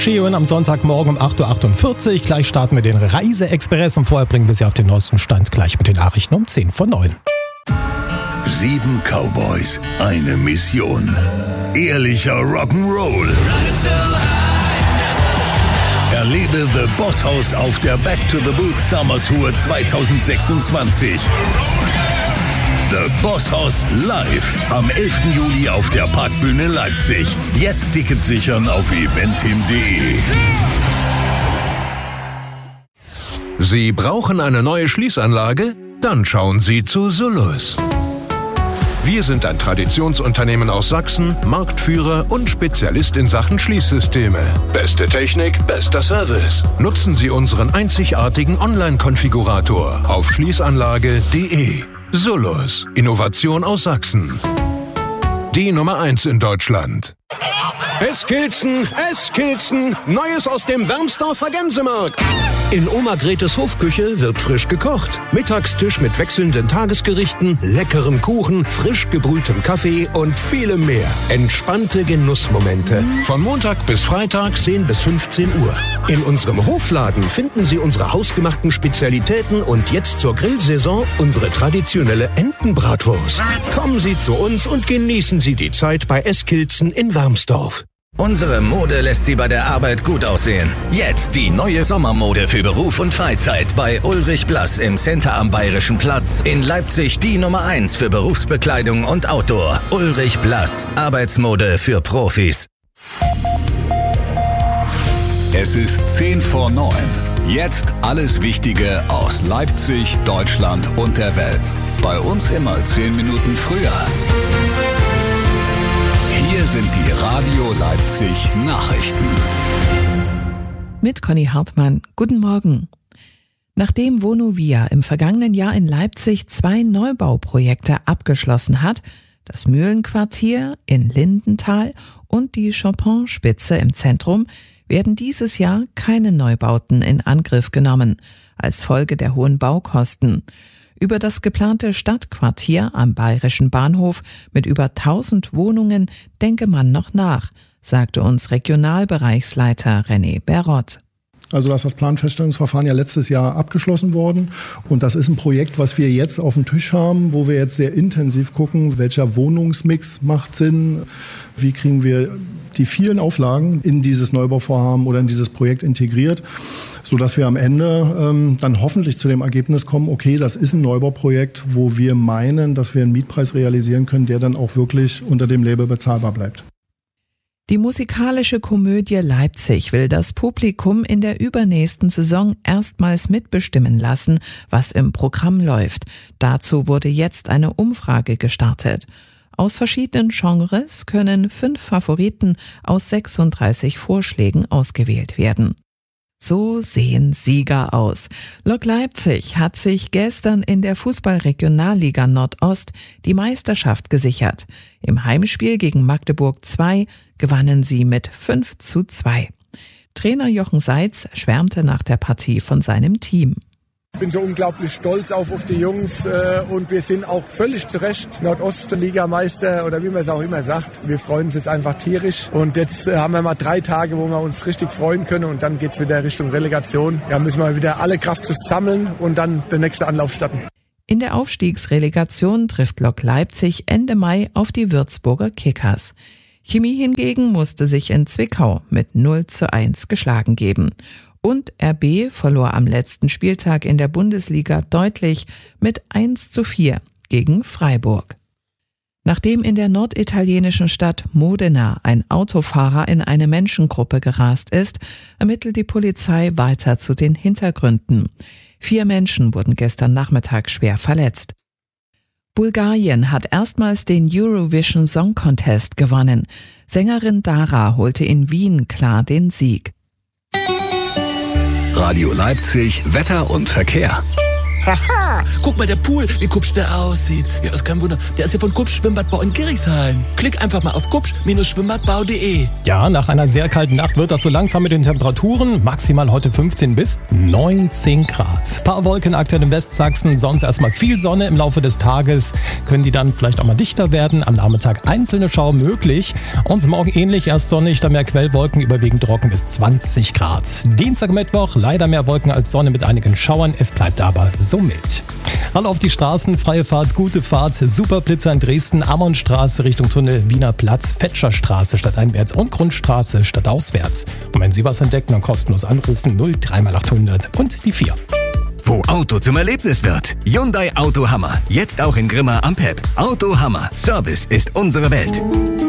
Schön am Sonntagmorgen um 8.48 Uhr. Gleich starten wir den Reise-Express und vorher bringen wir Sie auf den neuesten Stand gleich mit den Nachrichten um 10:09. 7 Cowboys, eine Mission. Ehrlicher Rock'n'Roll. Erlebe The Boss House auf der Back to the Boot Summer Tour 2026. The Boss House live am 11. Juli auf der Parkbühne Leipzig. Jetzt Tickets sichern auf eventim.de. Sie brauchen eine neue Schließanlage? Dann schauen Sie zu Sullus. Wir sind ein Traditionsunternehmen aus Sachsen, Marktführer und Spezialist in Sachen Schließsysteme. Beste Technik, bester Service. Nutzen Sie unseren einzigartigen Online-Konfigurator auf schließanlage.de. Sullus, Innovation aus Sachsen. Die Nummer 1 in Deutschland. Eskilzen, Neues aus dem Wermsdorfer Gänsemarkt. In Oma Gretes Hofküche wird frisch gekocht. Mittagstisch mit wechselnden Tagesgerichten, leckerem Kuchen, frisch gebrühtem Kaffee und vielem mehr. Entspannte Genussmomente. Von Montag bis Freitag 10 bis 15 Uhr. In unserem Hofladen finden Sie unsere hausgemachten Spezialitäten und jetzt zur Grillsaison unsere traditionelle Entenbratwurst. Kommen Sie zu uns und genießen Sie die Zeit bei Eskilzen in Wermsdorf. Unsere Mode lässt Sie bei der Arbeit gut aussehen. Jetzt die neue Sommermode für Beruf und Freizeit bei Ulrich Blass im Center am Bayerischen Platz. In Leipzig die Nummer 1 für Berufsbekleidung und Outdoor. Ulrich Blass, Arbeitsmode für Profis. Es ist 8:50. Jetzt alles Wichtige aus Leipzig, Deutschland und der Welt. Bei uns immer 10 Minuten früher. Hier sind die Radio Leipzig Nachrichten. Mit Conny Hartmann. Guten Morgen. Nachdem Vonovia im vergangenen Jahr in Leipzig 2 Neubauprojekte abgeschlossen hat, das Mühlenquartier in Lindenthal und die Chopin-Spitze im Zentrum, werden dieses Jahr keine Neubauten in Angriff genommen, als Folge der hohen Baukosten. Über das geplante Stadtquartier am Bayerischen Bahnhof mit über 1000 Wohnungen denke man noch nach, sagte uns Regionalbereichsleiter René Berrott. Also da ist das Planfeststellungsverfahren ja letztes Jahr abgeschlossen worden und das ist ein Projekt, was wir jetzt auf dem Tisch haben, wo wir jetzt sehr intensiv gucken, welcher Wohnungsmix macht Sinn, wie kriegen wir die vielen Auflagen in dieses Neubauvorhaben oder in dieses Projekt integriert, sodass wir am Ende dann hoffentlich zu dem Ergebnis kommen, okay, das ist ein Neubauprojekt, wo wir meinen, dass wir einen Mietpreis realisieren können, der dann auch wirklich unter dem Label bezahlbar bleibt. Die musikalische Komödie Leipzig will das Publikum in der übernächsten Saison erstmals mitbestimmen lassen, was im Programm läuft. Dazu wurde jetzt eine Umfrage gestartet. Aus verschiedenen Genres können 5 Favoriten aus 36 Vorschlägen ausgewählt werden. So sehen Sieger aus. Lok Leipzig hat sich gestern in der Fußball-Regionalliga Nordost die Meisterschaft gesichert. Im Heimspiel gegen Magdeburg 2 gewannen sie mit 5:2. Trainer Jochen Seitz schwärmte nach der Partie von seinem Team. Ich bin so unglaublich stolz auf die Jungs und wir sind auch völlig zu Recht Nordost-Ligameister oder wie man es auch immer sagt. Wir freuen uns jetzt einfach tierisch und jetzt haben wir mal 3 Tage, wo wir uns richtig freuen können und dann geht's wieder Richtung Relegation. Da müssen wir wieder alle Kraft sammeln und dann der nächste Anlauf starten. In der Aufstiegsrelegation trifft Lok Leipzig Ende Mai auf die Würzburger Kickers. Chemie hingegen musste sich in Zwickau mit 0:1 geschlagen geben. Und RB verlor am letzten Spieltag in der Bundesliga deutlich mit 1:4 gegen Freiburg. Nachdem in der norditalienischen Stadt Modena ein Autofahrer in eine Menschengruppe gerast ist, ermittelt die Polizei weiter zu den Hintergründen. 4 Menschen wurden gestern Nachmittag schwer verletzt. Bulgarien hat erstmals den Eurovision Song Contest gewonnen. Sängerin Dara holte in Wien klar den Sieg. Radio Leipzig, Wetter und Verkehr. Haha, guck mal, der Pool, wie kupsch der aussieht. Ja, ist kein Wunder. Der ist ja von Kupsch Schwimmbadbau in Gerichshain. Klick einfach mal auf kupsch-schwimmbadbau.de. Ja, nach einer sehr kalten Nacht wird das so langsam mit den Temperaturen. Maximal heute 15 bis 19 Grad. Paar Wolken aktuell in Westsachsen, sonst erstmal viel Sonne. Im Laufe des Tages können die dann vielleicht auch mal dichter werden. Am Nachmittag einzelne Schauer möglich. Und morgen ähnlich, erst sonnig, dann mehr Quellwolken, überwiegend trocken bis 20 Grad. Dienstag, Mittwoch, leider mehr Wolken als Sonne mit einigen Schauern. Es bleibt aber so mild. Hallo auf die Straßen, freie Fahrt, gute Fahrt, Superblitzer in Dresden, Ammonstraße Richtung Tunnel, Wiener Platz, Fetscherstraße stadteinwärts und Grundstraße stadtauswärts. Und wenn Sie was entdecken, dann kostenlos anrufen 03800 und die 4. Wo Auto zum Erlebnis wird. Hyundai Auto Hammer. Jetzt auch in Grimma am PEP. Auto Hammer. Service ist unsere Welt.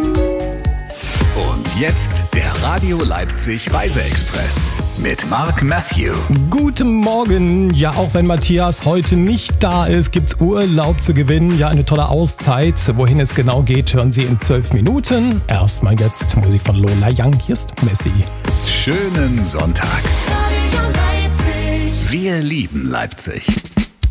Und jetzt der Radio Leipzig Reiseexpress mit Mark Matthew. Guten Morgen. Ja, auch wenn Matthias heute nicht da ist, gibt's Urlaub zu gewinnen. Ja, eine tolle Auszeit. Wohin es genau geht, hören Sie in 12 Minuten. Erstmal jetzt Musik von Lola Young. Hier ist Messi. Schönen Sonntag. Wir lieben Leipzig.